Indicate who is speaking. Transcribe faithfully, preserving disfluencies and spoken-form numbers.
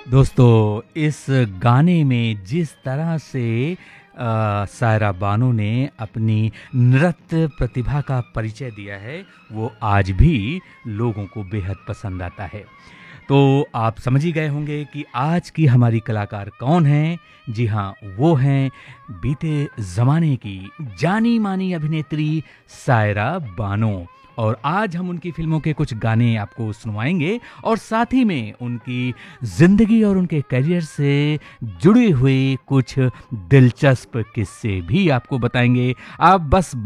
Speaker 1: दोस्तों, इस गाने में जिस तरह से अ, सायरा बानो ने अपनी नृत्य प्रतिभा का परिचय दिया है, वो आज भी लोगों को बेहद पसंद आता है। तो आप समझ ही गए होंगे कि आज की हमारी कलाकार कौन हैं। जी हाँ, वो हैं बीते ज़माने की जानी-मानी अभिनेत्री सायरा बानो। और आज हम उनकी फ़िल्मों के कुछ गाने आपको सुनवाएँगे और साथ ही में उनकी ज़िंदगी और उनके करियर से जुड़े हुए कुछ दिलचस्प किस्से भी आपको बताएँगे। आप बस